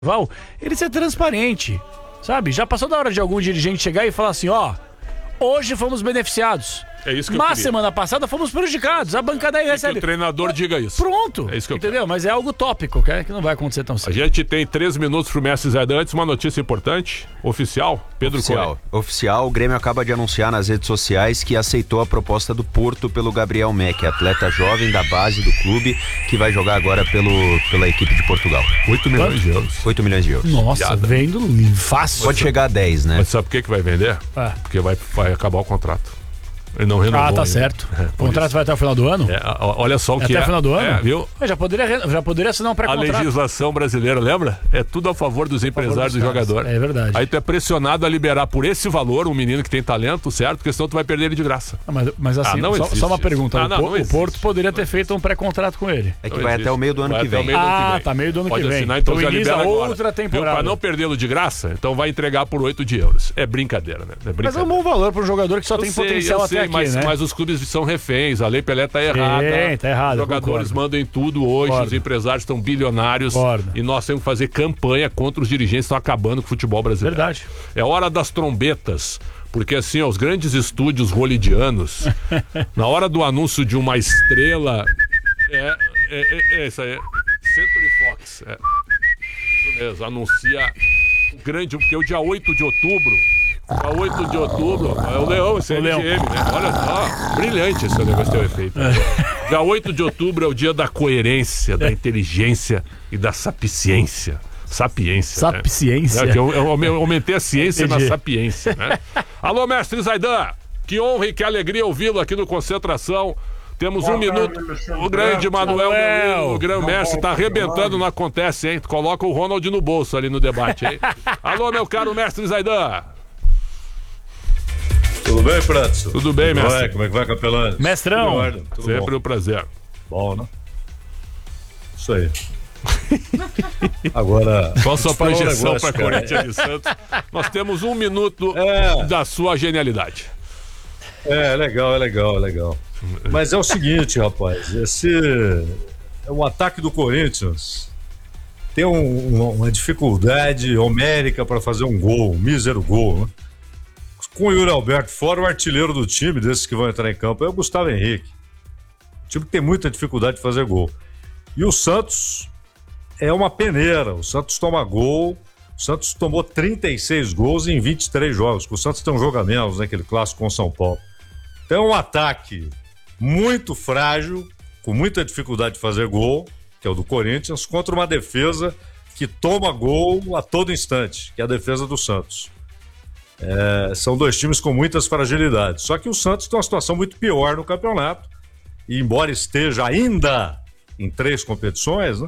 ele ser transparente, sabe? Já passou da hora de algum dirigente chegar e falar assim, hoje fomos beneficiados. É isso que Mas semana passada fomos prejudicados. A bancada aí recebe. Que o treinador diga isso. Pronto. É isso que eu entendeu? quero. Mas é algo tópico, que não vai acontecer tão cedo. A gente tem 3 minutos pro Mestre Zaidan. Antes, uma notícia importante. Oficial. Pedro Coelho. Oficial. O Grêmio acaba de anunciar nas redes sociais que aceitou a proposta do Porto pelo Gabriel Meck, atleta jovem da base do clube, que vai jogar agora pela equipe de Portugal. 8 milhões de euros. 8 milhões de euros. Nossa, vendo fácil. Pode chegar a 10, né? Mas sabe por que vai vender? Porque vai acabar o contrato. Ele não renovou. Tá certo. O contrato vai até o final do ano? Olha só o que até o final do ano? Viu? Já poderia assinar um pré-contrato. A legislação brasileira, lembra? É tudo a favor dos empresários do jogador. É verdade. Aí tu é pressionado a liberar por esse valor um menino que tem talento, certo? Porque senão tu vai perder ele de graça. Mas assim, só uma pergunta. O Porto poderia ter feito um pré-contrato com ele. É que vai até o meio do ano que vem. Tá meio do ano que vem. Pode assinar, então já libera outra agora. temporada. Para não perdê-lo de graça, então vai entregar por 8 de euros. É brincadeira, né? Mas é um bom valor para um jogador que só tem potencial até aqui, né? Mas os clubes são reféns, a Lei Pelé tá errada. Tá errado. Os jogadores mandam em tudo hoje, os empresários estão bilionários. E nós temos que fazer campanha contra os dirigentes que estão acabando com o futebol brasileiro. Verdade. É hora das trombetas. Porque assim, os grandes estúdios hollywoodianos, na hora do anúncio de uma estrela. É isso aí. Century Fox. Isso mesmo, anuncia um grande. Porque o dia 8 de outubro. Dia 8 de outubro, é o Leão, esse é o MGM, né? Olha só, brilhante esse negócio, tem um efeito. Dia 8 de outubro é o dia da coerência, da inteligência e da sapiência. Sapiência. Né? Eu aumentei a ciência na sapiência, né? Alô, Mestre Zaidan, que honra e que alegria ouvi-lo aqui no Concentração. Temos um minuto. O grande Manuel, o grande mestre, tá arrebentando, não acontece, hein? Coloca o Ronald no bolso ali no debate, hein? Alô, meu caro Mestre Zaidan. Tudo bem, Pratos? Tudo bem, mestre. Como é que vai, Capelano? Mestrão. Tudo sempre bom. um prazer. Bom, né? Isso aí. Agora... Qual a sua projeção para Corinthians e Santos? Nós temos 1 minuto da sua genialidade. É legal. Mas é o seguinte, rapaz. O ataque do Corinthians tem uma dificuldade homérica para fazer um gol, um mísero gol, né? Com o Yuri Alberto fora, o artilheiro do time, desses que vão entrar em campo, é o Gustavo Henrique. O time que tem muita dificuldade de fazer gol. E o Santos é uma peneira. O Santos toma gol. O Santos tomou 36 gols em 23 jogos. O Santos tem um jogo a menos, né, aquele clássico com o São Paulo. Então é um ataque muito frágil, com muita dificuldade de fazer gol, que é o do Corinthians, contra uma defesa que toma gol a todo instante, que é a defesa do Santos. São dois times com muitas fragilidades. Só que o Santos tem uma situação muito pior no campeonato. E embora esteja ainda em 3 competições, né,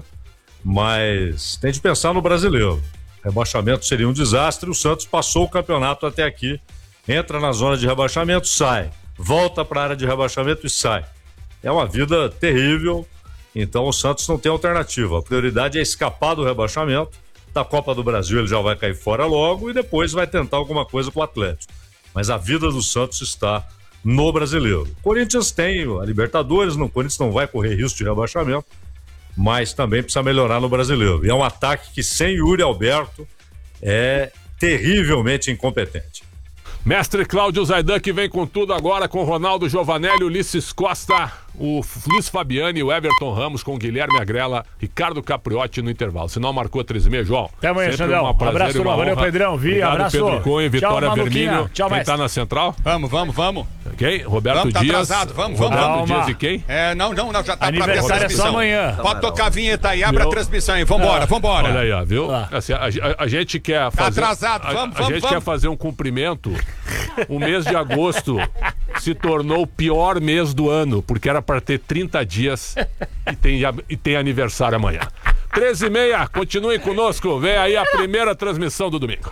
mas tem de pensar no brasileiro. Rebaixamento seria um desastre. O Santos passou o campeonato até aqui. Entra na zona de rebaixamento, sai. Volta para a área de rebaixamento e sai. É uma vida terrível. Então o Santos não tem alternativa. A prioridade é escapar do rebaixamento. Da Copa do Brasil ele já vai cair fora logo e depois vai tentar alguma coisa com o Atlético. Mas a vida do Santos está no brasileiro. O Corinthians tem a Libertadores, o Corinthians não vai correr risco de rebaixamento, mas também precisa melhorar no brasileiro. E é um ataque que sem Yuri Alberto é terrivelmente incompetente. Mestre Cláudio Zaidan, que vem com tudo agora com Ronaldo Giovanelli, Ulisses Costa, o Luiz Fabiani, o Everton Ramos com Guilherme Agrela, Ricardo Capriotti no intervalo. Sinal marcou 3h30, João. Até amanhã, Xandão. Abraço, turma. Valeu, Pedrão. Abraço. Pedro Cunha, Vitória Vermelho. Tchau, quem tá na central? Vamos. Quem? Roberto Dias. Tá atrasado, vamos. Roberto Dias e quem? Não, já tá aniversário pra ver a transmissão. É só amanhã. Pode tocar a vinheta aí, abre a transmissão aí. Vambora. Olha aí, ó, viu? Assim, a gente quer fazer... Tá atrasado, vamos. A gente quer fazer um cumprimento. O mês de agosto se tornou o pior mês do ano, porque era para ter 30 dias e tem aniversário amanhã. 13h30, continuem conosco, vem aí a primeira transmissão do domingo.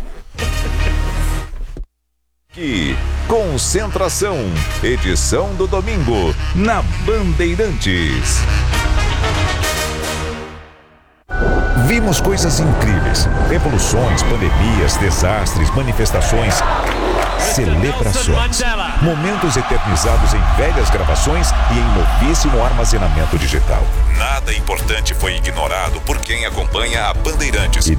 Que Concentração, edição do domingo, na Bandeirantes. Vimos coisas incríveis, revoluções, pandemias, desastres, manifestações. Celebrações. Momentos eternizados em velhas gravações e em novíssimo armazenamento digital. Nada importante foi ignorado por quem acompanha a Bandeirantes.